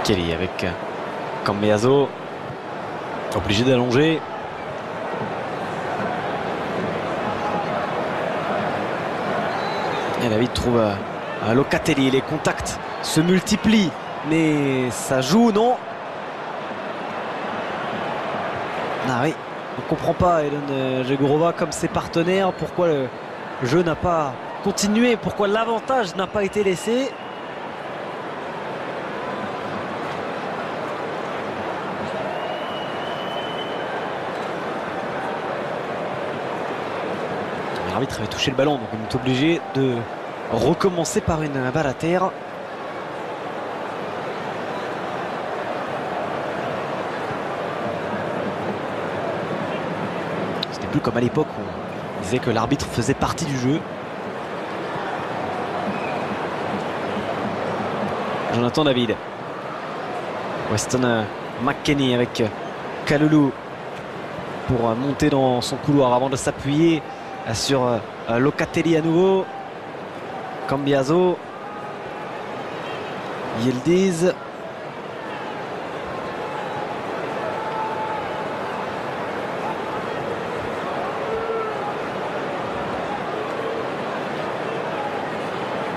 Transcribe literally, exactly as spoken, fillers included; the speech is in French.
Kelly avec Cambiaso, obligé d'allonger. Et David trouve un Locatelli. Les contacts se multiplient, mais ça joue, non? Ah oui, on ne comprend pas Eden Djegourova comme ses partenaires. Pourquoi le jeu n'a pas continué? Pourquoi l'avantage n'a pas été laissé? L'arbitre avait touché le ballon, donc on est obligé de recommencer par une balle à terre. C'était plus comme à l'époque où on disait que l'arbitre faisait partie du jeu. Jonathan David. Weston McKennie avec Kalulu pour monter dans son couloir avant de s'appuyer sur Locatelli à nouveau. Cambiaso, Yildiz.